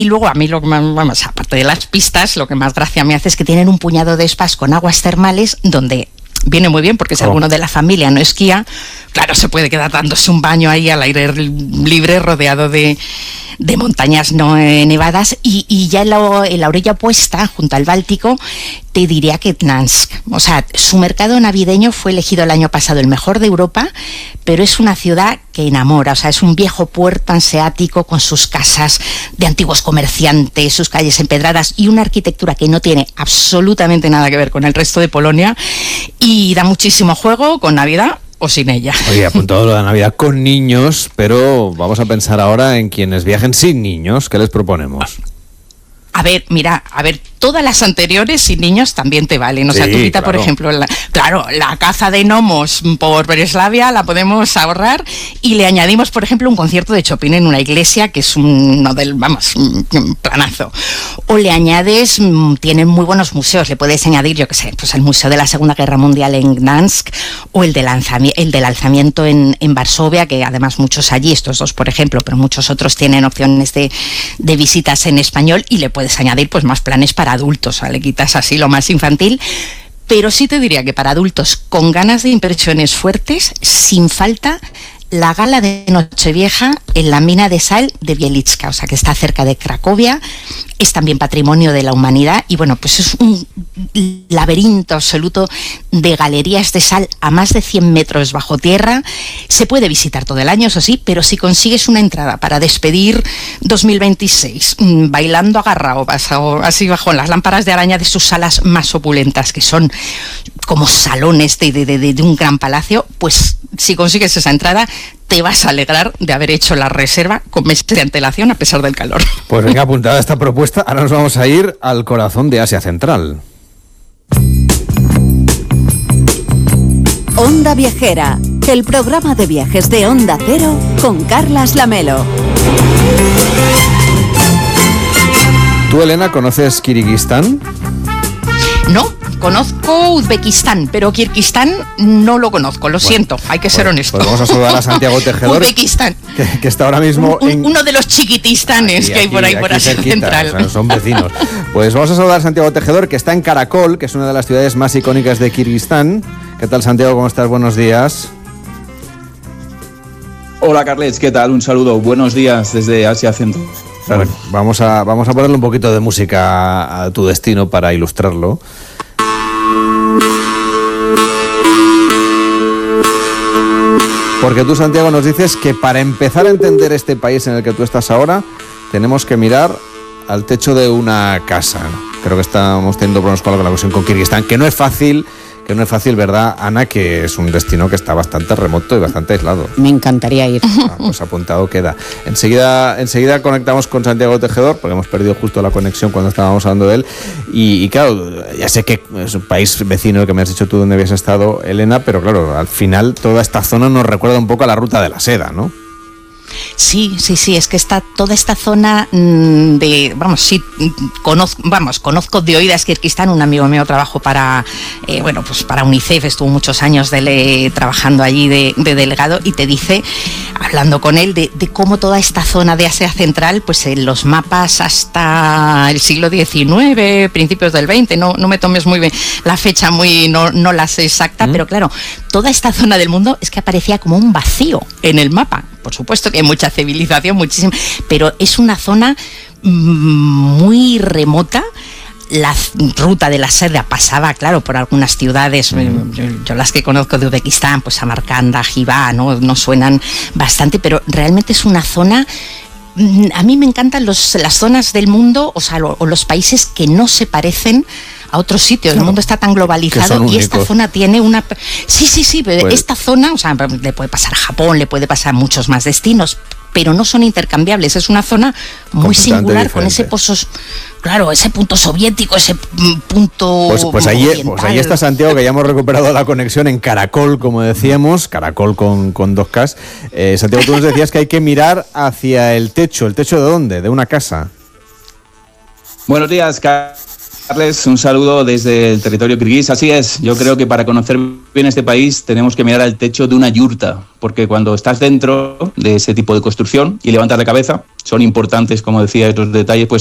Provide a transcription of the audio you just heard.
Y luego a mí lo que más, vamos, aparte de las pistas, lo que más gracia me hace es que tienen un puñado de spas con aguas termales donde viene muy bien porque si alguno de la familia no esquía, claro, se puede quedar dándose un baño ahí al aire libre rodeado de montañas no nevadas y ya en la orilla opuesta, junto al Báltico, te diría que Gdansk. O sea, su mercado navideño fue elegido el año pasado el mejor de Europa, pero es una ciudad que enamora. O sea, es un viejo puerto hanseático con sus casas de antiguos comerciantes, sus calles empedradas y una arquitectura que no tiene absolutamente nada que ver con el resto de Polonia y da muchísimo juego con Navidad o sin ella. Oye, apuntado lo de Navidad con niños, pero vamos a pensar ahora en quienes viajen sin niños. ¿Qué les proponemos? A ver, mira, todas las anteriores sin niños también te valen. O sea, tú quita, por ejemplo, la caza de gnomos por Breslavia, la podemos ahorrar y le añadimos, por ejemplo, un concierto de Chopin en una iglesia, que es un planazo. O le añades, tienen muy buenos museos, le puedes añadir, yo qué sé, pues el Museo de la Segunda Guerra Mundial en Gdansk o el del alzamiento en Varsovia, que además muchos allí, estos dos, por ejemplo, pero muchos otros tienen opciones de visitas en español y le puedes añadir pues más planes para adultos, o sea, le quitas así lo más infantil, pero sí te diría que para adultos con ganas de impresiones fuertes, sin falta, la gala de Nochevieja en la mina de sal de Bieliczka, o sea, que está cerca de Cracovia, es también patrimonio de la humanidad y bueno, pues es un laberinto absoluto de galerías de sal a más de 100 metros bajo tierra. Se puede visitar todo el año, eso sí, pero si consigues una entrada para despedir 2026 bailando agarrado, así bajo las lámparas de araña de sus salas más opulentas, que son como salones de un gran palacio, pues si consigues esa entrada te vas a alegrar de haber hecho la reserva con meses de antelación a pesar del calor. Pues venga, apuntada esta propuesta. Ahora nos vamos a ir al corazón de Asia Central. Onda Viajera, el programa de viajes de Onda Cero con Carlas Lamelo. ¿Tú, Elena, conoces Kirguistán? No, conozco Uzbekistán, pero Kirguistán no lo conozco, lo siento, hay que ser honesto. Pues vamos a saludar a Santiago Tejedor, Uzbekistán, que está ahora mismo en... Uno de los chiquitistanes que hay por ahí por Asia Central. O sea, son vecinos. Pues vamos a saludar a Santiago Tejedor, que está en Karakol, que es una de las ciudades más icónicas de Kirguistán. ¿Qué tal, Santiago? ¿Cómo estás? Buenos días. Hola, Carles, ¿qué tal? Un saludo, buenos días desde Asia Central. Bueno, vamos a ponerle un poquito de música a tu destino para ilustrarlo. Porque tú, Santiago, nos dices que para empezar a entender este país en el que tú estás ahora, tenemos que mirar al techo de una casa. Creo que estamos teniendo problemas con la conexión con Kirguistán, que no es fácil, ¿verdad, Ana? Que es un destino que está bastante remoto y bastante aislado. Me encantaría ir. Pues apuntado queda. Enseguida conectamos con Santiago Tejedor, porque hemos perdido justo la conexión cuando estábamos hablando de él. Y claro, ya sé que es un país vecino el que me has dicho tú donde habías estado, Elena, pero claro, al final toda esta zona nos recuerda un poco a la ruta de la seda, ¿no? Sí, es que está toda esta zona conozco de oídas Kirguistán. Un amigo mío trabajó para UNICEF, estuvo muchos años trabajando allí de delegado y te dice, hablando con él, de cómo toda esta zona de Asia Central, pues en los mapas hasta el siglo XIX, principios del XX, no me tomes muy bien la fecha, no la sé exacta, pero claro, toda esta zona del mundo es que aparecía como un vacío en el mapa. Por supuesto que hay mucha civilización, muchísima, pero es una zona muy remota. La ruta de la seda pasaba, claro, por algunas ciudades, yo las que conozco de Uzbekistán, pues Samarcanda, Jivá, ¿no? Suenan bastante, pero realmente es una zona... A mí me encantan las zonas del mundo, o sea, o los países que no se parecen a otros sitios. Claro. El mundo está tan globalizado y esta zona tiene una... Sí, pero pues... esta zona, o sea, le puede pasar a Japón, le puede pasar a muchos más destinos, pero no son intercambiables. Es una zona muy singular, diferente. Con ese ese punto soviético, ese punto pues ahí está Santiago, que ya hemos recuperado la conexión en Karakol, como decíamos, Karakol con 2Ks. Santiago, tú nos decías que hay que mirar hacia el techo. ¿El techo de dónde? ¿De una casa? Buenos días, Un saludo desde el territorio kirguís. Así es, yo creo que para conocer bien este país tenemos que mirar al techo de una yurta, porque cuando estás dentro de ese tipo de construcción y levantas la cabeza, son importantes, como decía, estos detalles, pues